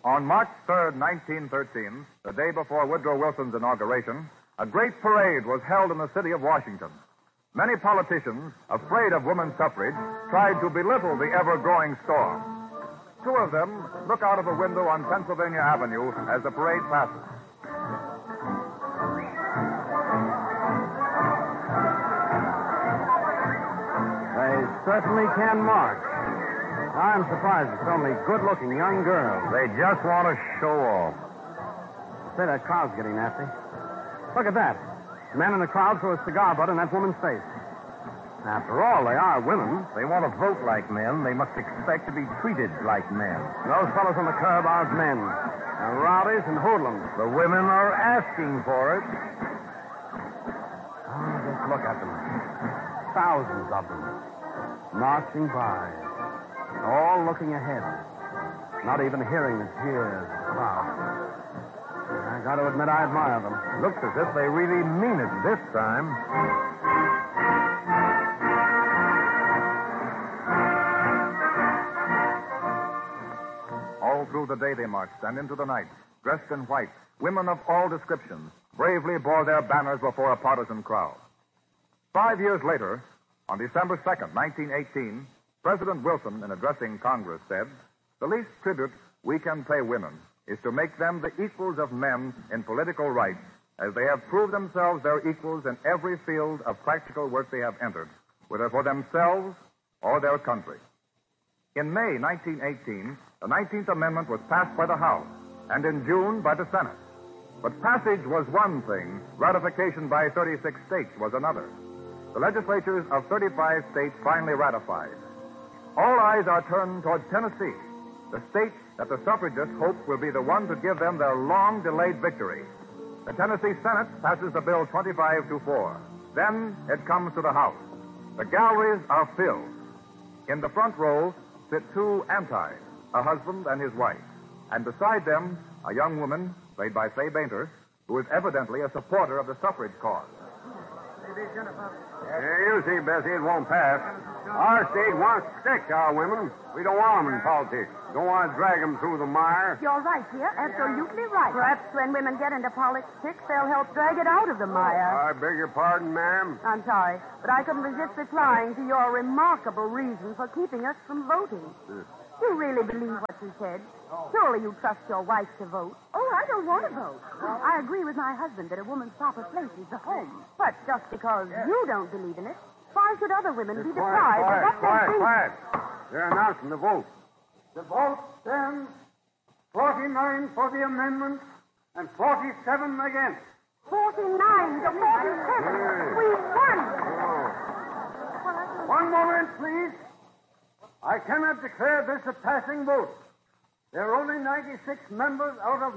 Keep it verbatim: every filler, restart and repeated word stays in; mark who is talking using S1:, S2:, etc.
S1: On March third, nineteen thirteen, the day before Woodrow Wilson's inauguration, a great parade was held in the city of Washington. Many politicians, afraid of women's suffrage, tried to belittle the ever-growing storm. Two of them look out of a window on Pennsylvania Avenue as the parade passes.
S2: They certainly can march. I'm surprised it's only good-looking young girls.
S3: They just want to show off.
S2: Say, that crowd's getting nasty. Look at that. Men in the crowd threw a cigar butt in that woman's face. After all, they are women.
S3: They want to vote like men. They must expect to be treated like men.
S2: Those fellows on the curb aren't men. They're rowdies and hoodlums.
S3: The women are asking for it.
S2: Oh, just look at them. Thousands of them. Marching by. All looking ahead. Not even hearing the cheers of the crowd. I got to admit I admire them.
S3: Looks as if they really mean it this time.
S1: All through the day they marched, and into the night, dressed in white, women of all descriptions bravely bore their banners before a partisan crowd. Five years later, on December second, nineteen eighteen, President Wilson, in addressing Congress, said, "The least tribute we can pay women is to make them the equals of men in political rights, as they have proved themselves their equals in every field of practical work they have entered, whether for themselves or their country." In May nineteen eighteen, the nineteenth Amendment was passed by the House, and in June by the Senate. But passage was one thing, ratification by thirty-six states was another. The legislatures of thirty-five states finally ratified. All eyes are turned toward Tennessee, the state that the suffragists hope will be the one to give them their long-delayed victory. The Tennessee Senate passes the bill twenty-five to four. Then it comes to the House. The galleries are filled. In the front row sit two antis, a husband and his wife. And beside them, a young woman, played by Fay Bainter, who is evidently a supporter of the suffrage cause.
S2: Yeah, you see, Bessie, it won't pass. Our state wants to protect our women. We don't want them in politics. Don't want to drag them through the mire.
S4: You're right, dear. Absolutely right. Perhaps when women get into politics, they'll help drag it out of the mire.
S2: I beg your pardon, ma'am.
S4: I'm sorry, but I couldn't resist replying to your remarkable reason for keeping us from voting.
S2: Uh.
S4: You really believe what you said? Surely you trust your wife to vote. Oh, I don't want to vote. I agree with my husband that a woman's proper place is the home. But just because you don't believe in it, why should other women be deprived
S2: quiet,
S4: of what
S2: quiet,
S4: they think?
S2: quiet. They're announcing the vote.
S5: The vote stands forty-nine for the amendment and forty-seven against.
S4: forty-nine to forty-seven.
S2: Hey.
S4: We won.
S2: Oh.
S5: One moment, please. I cannot declare this a passing vote. There are only ninety-six members out of